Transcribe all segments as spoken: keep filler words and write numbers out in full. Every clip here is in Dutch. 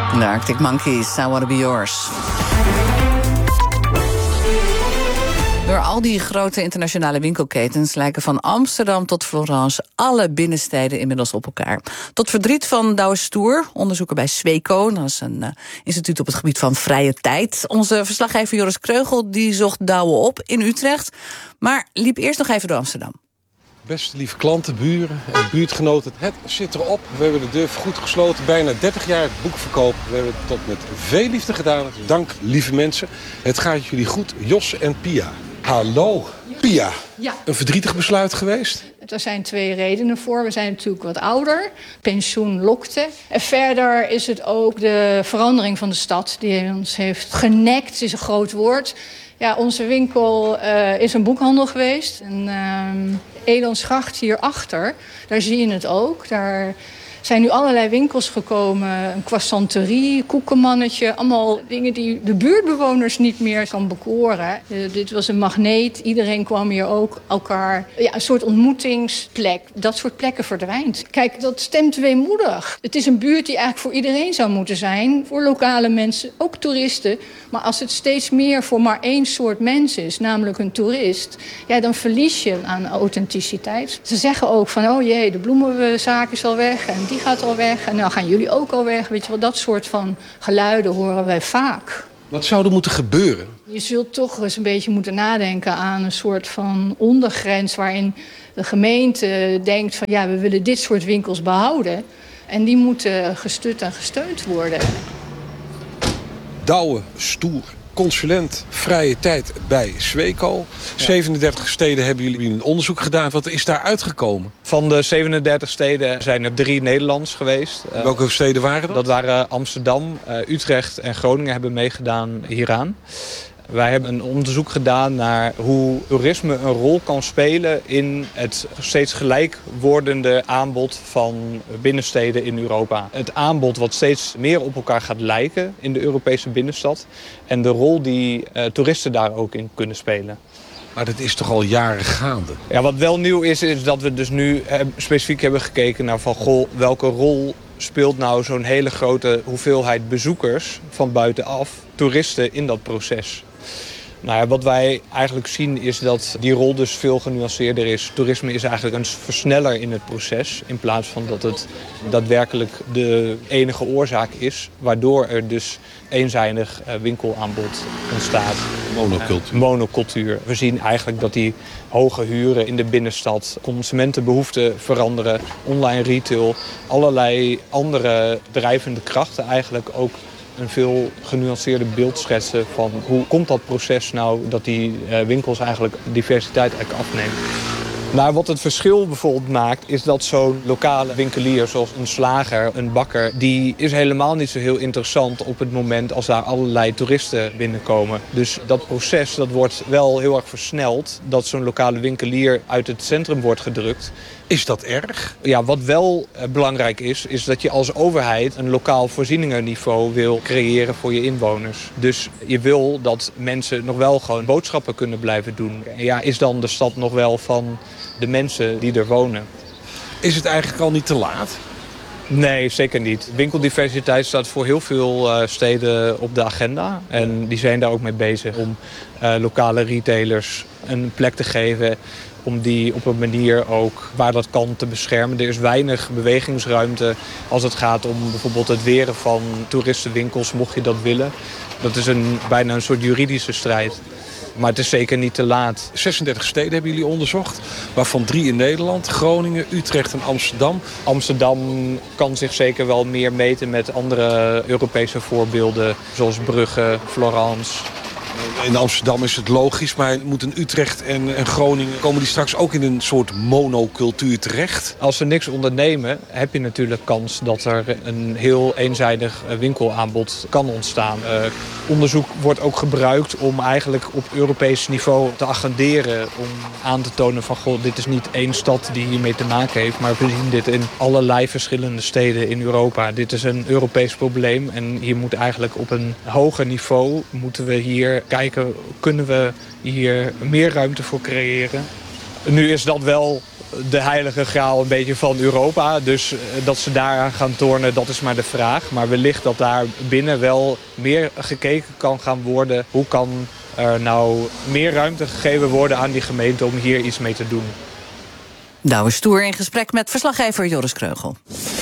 De Arctic Monkeys, I Wanna Be Yours. Door al die grote internationale winkelketens lijken van Amsterdam tot Florence alle binnensteden inmiddels op elkaar. Tot verdriet van Douwe Stoer, onderzoeker bij Sweco, dat is een uh, instituut op het gebied van vrije tijd. Onze verslaggever Joris Kreugel die zocht Douwe op in Utrecht, maar liep eerst nog even door Amsterdam. Beste lieve klanten, buren en buurtgenoten, het zit erop. We hebben de deur goed gesloten, bijna dertig jaar het boekverkoop. We hebben het tot met veel liefde gedaan. Dank, lieve mensen. Het gaat jullie goed, Jos en Pia. Hallo, Pia. Ja. Een verdrietig besluit geweest? Er zijn twee redenen voor. We zijn natuurlijk wat ouder. Pensioen lokte. En verder is het ook de verandering van de stad die ons heeft genekt, is een groot woord. Ja, onze winkel uh, is een boekhandel geweest. En uh, Elandsgracht hierachter, daar zie je het ook. Daar zijn nu allerlei winkels gekomen. Een croissanterie, koekenmannetje. Allemaal dingen die de buurtbewoners niet meer kan bekoren. Uh, dit was een magneet. Iedereen kwam hier ook elkaar. Ja, een soort ontmoetingsplek. Dat soort plekken verdwijnt. Kijk, dat stemt weemoedig. Het is een buurt die eigenlijk voor iedereen zou moeten zijn. Voor lokale mensen, ook toeristen. Maar als het steeds meer voor maar één soort mens is, namelijk een toerist, ja, dan verlies je aan authenticiteit. Ze zeggen ook van, oh jee, de bloemenzaak is al weg en die gaat al weg en dan gaan jullie ook al weg. Weet je wel, dat soort van geluiden horen wij vaak. Wat zou er moeten gebeuren? Je zult toch eens een beetje moeten nadenken aan een soort van ondergrens waarin de gemeente denkt van, ja, we willen dit soort winkels behouden. En die moeten gestut en gesteund worden. Douwe Stoer, consulent vrije tijd bij Sweco. Ja. zevenendertig steden hebben jullie een onderzoek gedaan. Wat is daar uitgekomen? Van de zevenendertig steden zijn er drie Nederlands geweest. Welke steden waren dat? Dat waren Amsterdam, Utrecht en Groningen hebben meegedaan hieraan. Wij hebben een onderzoek gedaan naar hoe toerisme een rol kan spelen in het steeds gelijk wordende aanbod van binnensteden in Europa. Het aanbod wat steeds meer op elkaar gaat lijken in de Europese binnenstad en de rol die uh, toeristen daar ook in kunnen spelen. Maar dat is toch al jaren gaande? Ja, wat wel nieuw is, is dat we dus nu uh, specifiek hebben gekeken naar van goh, welke rol speelt nou zo'n hele grote hoeveelheid bezoekers van buitenaf, toeristen in dat proces. Nou ja, wat wij eigenlijk zien is dat die rol dus veel genuanceerder is. Toerisme is eigenlijk een versneller in het proces, in plaats van dat het daadwerkelijk de enige oorzaak is, waardoor er dus eenzijdig winkelaanbod ontstaat. Monocultuur. Uh, monocultuur. We zien eigenlijk dat die hoge huren in de binnenstad, consumentenbehoeften veranderen, online retail, allerlei andere drijvende krachten eigenlijk ook een veel genuanceerder beeld schetsen van hoe komt dat proces nou dat die uh, winkels eigenlijk diversiteit eigenlijk afnemen. Nou, wat het verschil bijvoorbeeld maakt is dat zo'n lokale winkelier zoals een slager, een bakker, die is helemaal niet zo heel interessant op het moment als daar allerlei toeristen binnenkomen. Dus dat proces dat wordt wel heel erg versneld, dat zo'n lokale winkelier uit het centrum wordt gedrukt. Is dat erg? Ja, wat wel uh, belangrijk is, is dat je als overheid een lokaal voorzieningenniveau wil creëren voor je inwoners. Dus je wil dat mensen nog wel gewoon boodschappen kunnen blijven doen. Ja, is dan de stad nog wel van de mensen die er wonen? Is het eigenlijk al niet te laat? Nee, zeker niet. Winkeldiversiteit staat voor heel veel uh, steden op de agenda. En die zijn daar ook mee bezig om uh, lokale retailers een plek te geven, om die op een manier ook waar dat kan te beschermen. Er is weinig bewegingsruimte als het gaat om bijvoorbeeld het weren van toeristenwinkels, mocht je dat willen. Dat is een, bijna een soort juridische strijd. Maar het is zeker niet te laat. zesendertig steden hebben jullie onderzocht, waarvan drie in Nederland. Groningen, Utrecht en Amsterdam. Amsterdam kan zich zeker wel meer meten met andere Europese voorbeelden, zoals Brugge, Florence. In Amsterdam is het logisch, maar moeten Utrecht en, en Groningen, komen die straks ook in een soort monocultuur terecht? Als ze niks ondernemen, heb je natuurlijk kans dat er een heel eenzijdig winkelaanbod kan ontstaan. Uh, onderzoek wordt ook gebruikt om eigenlijk op Europees niveau te agenderen, om aan te tonen van goh, dit is niet één stad die hiermee te maken heeft, maar we zien dit in allerlei verschillende steden in Europa. Dit is een Europees probleem en hier moet eigenlijk op een hoger niveau moeten we hier kijken, kunnen we hier meer ruimte voor creëren. Nu is dat wel de heilige graal een beetje van Europa. Dus dat ze daaraan gaan tornen, dat is maar de vraag. Maar wellicht dat daar binnen wel meer gekeken kan gaan worden. Hoe kan er nou meer ruimte gegeven worden aan die gemeente om hier iets mee te doen? Douwe Stoer in gesprek met verslaggever Joris Kreugel.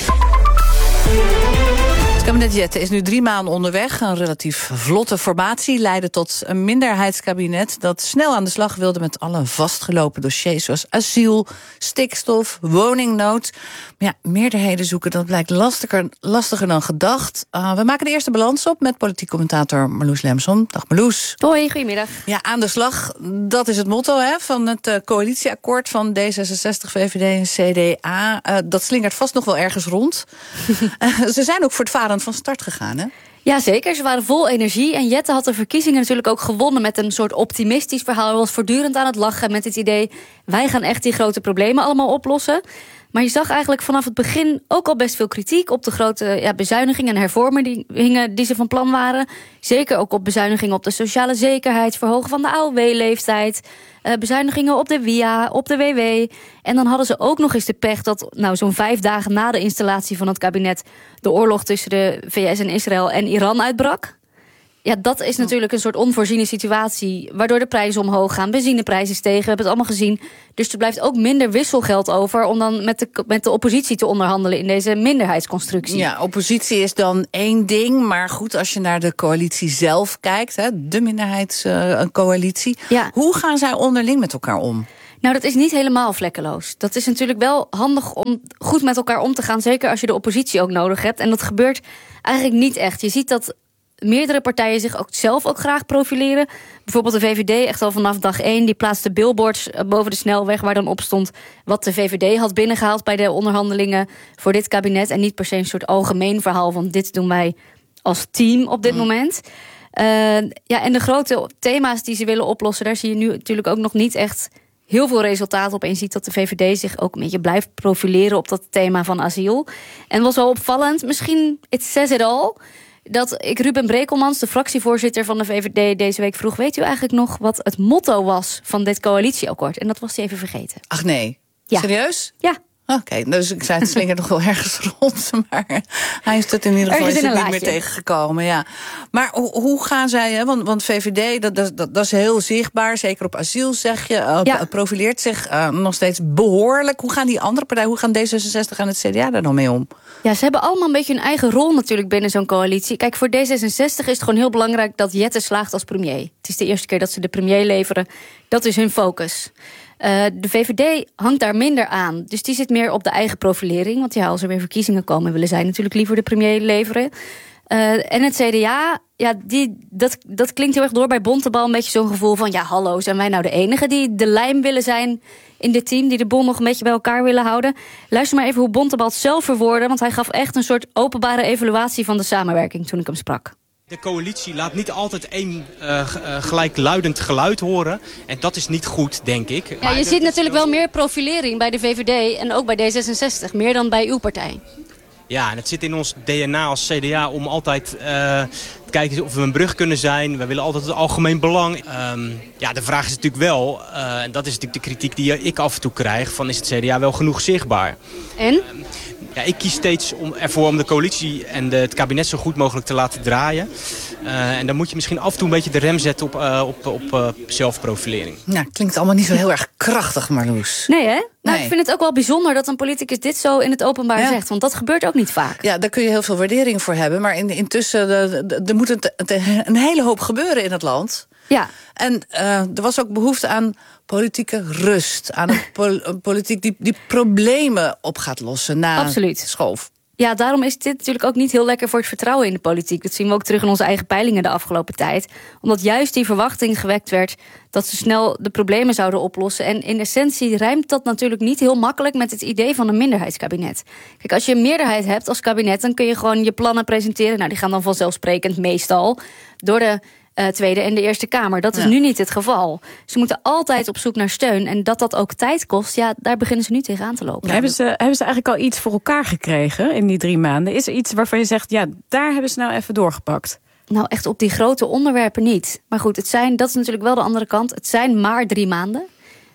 Het kabinet Jette is nu drie maanden onderweg. Een relatief vlotte formatie leidde tot een minderheidskabinet dat snel aan de slag wilde met alle vastgelopen dossiers zoals asiel, stikstof, woningnood. Maar ja, meerderheden zoeken, dat blijkt lastiger, lastiger dan gedacht. Uh, we maken de eerste balans op met politiek commentator Marloes Lemson. Dag Marloes. Hoi, goedemiddag. Ja, aan de slag, dat is het motto hè, van het uh, coalitieakkoord van D zesenzestig, V V D en C D A. Uh, dat slingert vast nog wel ergens rond. uh, ze zijn ook voortvarend van start gegaan, hè? Ja, zeker. Ze waren vol energie. En Jette had de verkiezingen natuurlijk ook gewonnen met een soort optimistisch verhaal. Hij was voortdurend aan het lachen met het idee, wij gaan echt die grote problemen allemaal oplossen. Maar je zag eigenlijk vanaf het begin ook al best veel kritiek op de grote ja, bezuinigingen en hervormingen die ze van plan waren. Zeker ook op bezuinigingen op de sociale zekerheid, verhogen van de A O W-leeftijd, uh, bezuinigingen op de W I A, op de W W. En dan hadden ze ook nog eens de pech dat nou, zo'n vijf dagen na de installatie van het kabinet de oorlog tussen de V S en Israël en Iran uitbrak. Ja, dat is natuurlijk een soort onvoorziene situatie, waardoor de prijzen omhoog gaan, benzineprijzen stegen, we hebben het allemaal gezien. Dus er blijft ook minder wisselgeld over om dan met de, met de oppositie te onderhandelen in deze minderheidsconstructie. Ja, oppositie is dan één ding, maar goed, als je naar de coalitie zelf kijkt, hè, de minderheidscoalitie, uh, ja. Hoe gaan zij onderling met elkaar om? Nou, dat is niet helemaal vlekkeloos. Dat is natuurlijk wel handig om goed met elkaar om te gaan, zeker als je de oppositie ook nodig hebt. En dat gebeurt eigenlijk niet echt. Je ziet dat meerdere partijen zich ook zelf ook graag profileren. Bijvoorbeeld de V V D, echt al vanaf dag één, die plaatste billboards boven de snelweg waar dan op stond wat de V V D had binnengehaald bij de onderhandelingen voor dit kabinet. En niet per se een soort algemeen verhaal van dit doen wij als team op dit mm. moment. Uh, ja, en de grote thema's die ze willen oplossen, daar zie je nu natuurlijk ook nog niet echt heel veel resultaat op. En je ziet dat de V V D zich ook een beetje blijft profileren op dat thema van asiel. En was wel opvallend, misschien it says it all, dat ik Ruben Brekelmans, de fractievoorzitter van de V V D, deze week vroeg, weet u eigenlijk nog wat het motto was van dit coalitieakkoord? En dat was hij even vergeten. Ach nee, ja. Serieus? Ja. Oké, okay, dus ik zei het slingert nog wel ergens rond, maar hij is het in ieder geval is het niet meer tegengekomen. Ja. Maar hoe, hoe gaan zij, hè? Want, want V V D, dat, dat, dat is heel zichtbaar, zeker op asiel zeg je, uh, ja. profileert zich uh, nog steeds behoorlijk. Hoe gaan die andere partijen, hoe gaan D zesenzestig en het C D A daar dan mee om? Ja, ze hebben allemaal een beetje hun eigen rol natuurlijk binnen zo'n coalitie. Kijk, voor D zesenzestig is het gewoon heel belangrijk dat Jette slaagt als premier. Het is de eerste keer dat ze de premier leveren. Dat is hun focus. Uh, de V V D hangt daar minder aan. Dus die zit meer op de eigen profilering. Want ja, als er weer verkiezingen komen, willen zij natuurlijk liever de premier leveren. Uh, en het C D A, ja, die, dat, dat klinkt heel erg door bij Bontebal. Een beetje zo'n gevoel van, ja, hallo, zijn wij nou de enige die de lijm willen zijn in dit team, die de boel nog een beetje bij elkaar willen houden? Luister maar even hoe Bontebal het zelf verwoordde, want hij gaf echt een soort openbare evaluatie van de samenwerking toen ik hem sprak. De coalitie laat niet altijd één uh, gelijkluidend geluid horen. En dat is niet goed, denk ik. Ja, je ziet natuurlijk wel meer profilering bij de V V D en ook bij D zesenzestig. Meer dan bij uw partij. Ja, en het zit in ons D N A als C D A om altijd uh, te kijken of we een brug kunnen zijn. We willen altijd het algemeen belang. Um, ja, de vraag is natuurlijk wel, uh, en dat is natuurlijk de kritiek die ik af en toe krijg, van is het C D A wel genoeg zichtbaar? En? Um, Ja, ik kies steeds om, ervoor om de coalitie en de, het kabinet zo goed mogelijk te laten draaien. Uh, en dan moet je misschien af en toe een beetje de rem zetten op, uh, op, op uh, zelfprofilering. Nou, klinkt allemaal niet zo heel erg krachtig, Marloes. Nee, hè? Nou, nee. Ik vind het ook wel bijzonder dat een politicus dit zo in het openbaar ja. zegt. Want dat gebeurt ook niet vaak. Ja, daar kun je heel veel waardering voor hebben. Maar in, intussen, er moet het, een hele hoop gebeuren in het land. Ja. En uh, er was ook behoefte aan politieke rust. Aan een pol- politiek die, die problemen op gaat lossen na Absoluut. schoof. Ja, daarom is dit natuurlijk ook niet heel lekker voor het vertrouwen in de politiek. Dat zien we ook terug in onze eigen peilingen de afgelopen tijd. Omdat juist die verwachting gewekt werd dat ze snel de problemen zouden oplossen. En in essentie rijmt dat natuurlijk niet heel makkelijk met het idee van een minderheidskabinet. Kijk, als je een meerderheid hebt als kabinet, dan kun je gewoon je plannen presenteren. Nou, die gaan dan vanzelfsprekend meestal door de Uh, Tweede en de Eerste Kamer. Dat is ja. nu niet het geval. Ze moeten altijd op zoek naar steun. En dat dat ook tijd kost, ja, daar beginnen ze nu tegenaan te lopen. Hebben ze, hebben ze eigenlijk al iets voor elkaar gekregen in die drie maanden? Is er iets waarvan je zegt, ja, daar hebben ze nou even doorgepakt? Nou, echt op die grote onderwerpen niet. Maar goed, het zijn, dat is natuurlijk wel de andere kant. Het zijn maar drie maanden.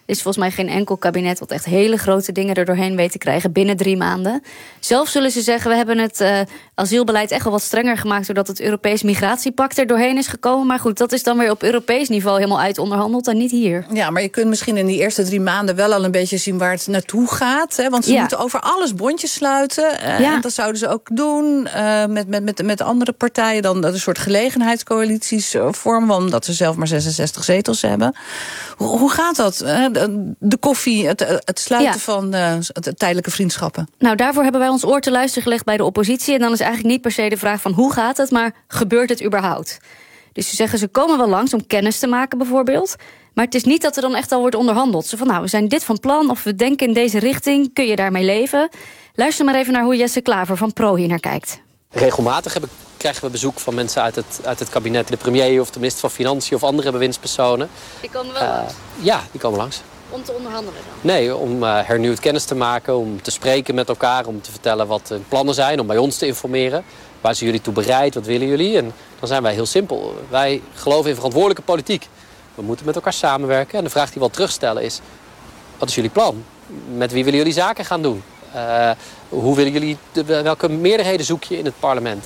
Er is volgens mij geen enkel kabinet wat echt hele grote dingen er doorheen weet te krijgen binnen drie maanden. Zelf zullen ze zeggen, we hebben het uh, asielbeleid echt wel wat strenger gemaakt doordat het Europees migratiepact er doorheen is gekomen. Maar goed, dat is dan weer op Europees niveau helemaal uitonderhandeld en niet hier. Ja, maar je kunt misschien in die eerste drie maanden wel al een beetje zien waar het naartoe gaat. Hè? Want ze ja. moeten over alles bondjes sluiten. Uh, ja. En dat zouden ze ook doen uh, met, met, met, met andere partijen. Dan een soort gelegenheidscoalities uh, vormen, omdat ze zelf maar zesenzestig zetels hebben. Hoe, hoe gaat dat? Uh, de, de koffie, het, het sluiten ja. van uh, het tijdelijke vriendschappen. Nou, daarvoor hebben wij ons oor te luisteren gelegd bij de oppositie. En dan is eigenlijk niet per se de vraag van hoe gaat het, maar gebeurt het überhaupt? Dus ze zeggen, ze komen wel langs om kennis te maken bijvoorbeeld. Maar het is niet dat er dan echt al wordt onderhandeld. Ze van, nou, we zijn dit van plan of we denken in deze richting. Kun je daarmee leven? Luister maar even naar hoe Jesse Klaver van Pro hier naar kijkt. Regelmatig hebben, krijgen we bezoek van mensen uit het, uit het kabinet. De premier of de minister van Financiën of andere bewindspersonen. Die komen wel uh, langs? Ja, die komen langs. Om te onderhandelen dan? Nee, om uh, hernieuwd kennis te maken, om te spreken met elkaar, om te vertellen wat de plannen zijn, om bij ons te informeren. Waar zijn jullie toe bereid, wat willen jullie? En dan zijn wij heel simpel. Wij geloven in verantwoordelijke politiek. We moeten met elkaar samenwerken. En de vraag die we al terugstellen is, wat is jullie plan? Met wie willen jullie zaken gaan doen? Uh, hoe willen jullie, de, welke meerderheden zoek je in het parlement?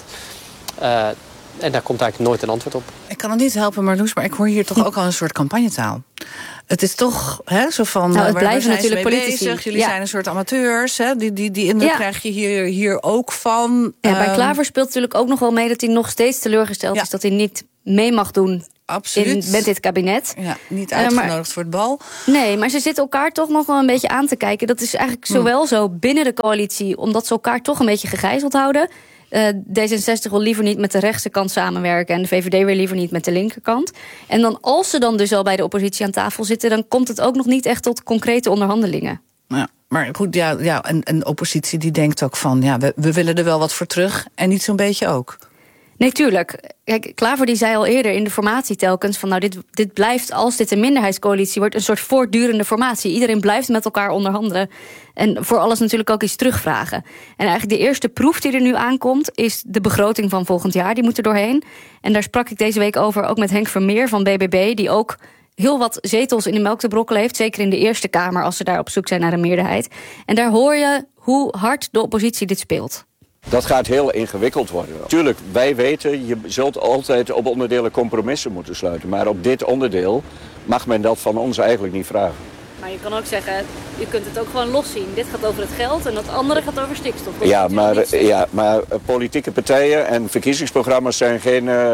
Uh, en daar komt eigenlijk nooit een antwoord op. Ik kan het niet helpen, Marloes, maar ik hoor hier toch ook al een soort campagnetaal. Het is toch hè, zo van, nou, het waar blijven zijn natuurlijk ze mee politici. bezig? Jullie ja. zijn een soort amateurs. Hè? Die, die, die indruk ja. krijg je hier, hier ook van. Ja, bij um, Klaver speelt natuurlijk ook nog wel mee dat hij nog steeds teleurgesteld ja. is dat hij niet mee mag doen. Absoluut. In, met dit kabinet. Ja, niet uitgenodigd uh, maar, voor het bal. Nee, maar ze zitten elkaar toch nog wel een beetje aan te kijken. Dat is eigenlijk zowel hm. zo binnen de coalitie, omdat ze elkaar toch een beetje gegijzeld houden. Uh, D zesenzestig wil liever niet met de rechtse kant samenwerken en de V V D wil liever niet met de linkerkant. En dan als ze dan dus al bij de oppositie aan tafel zitten, dan komt het ook nog niet echt tot concrete onderhandelingen. Ja, maar goed, ja, ja en, en de oppositie die denkt ook van, ja, we, we willen er wel wat voor terug en niet zo'n beetje ook. Nee, tuurlijk. Kijk, Klaver die zei al eerder in de formatie telkens van, nou, dit, dit blijft, als dit een minderheidscoalitie wordt, een soort voortdurende formatie. Iedereen blijft met elkaar onderhandelen en voor alles natuurlijk ook iets terugvragen. En eigenlijk de eerste proef die er nu aankomt is de begroting van volgend jaar. Die moet er doorheen. En daar sprak ik deze week over ook met Henk Vermeer van B B B, die ook heel wat zetels in de melk te brokkelen heeft, zeker in de Eerste Kamer als ze daar op zoek zijn naar een meerderheid. En daar hoor je hoe hard de oppositie dit speelt. Dat gaat heel ingewikkeld worden. Tuurlijk, wij weten, je zult altijd op onderdelen compromissen moeten sluiten. Maar op dit onderdeel mag men dat van ons eigenlijk niet vragen. Maar je kan ook zeggen, je kunt het ook gewoon loszien. Dit gaat over het geld en dat andere gaat over stikstof. Dat ja, maar, ja, maar politieke partijen en verkiezingsprogramma's zijn geen... Uh,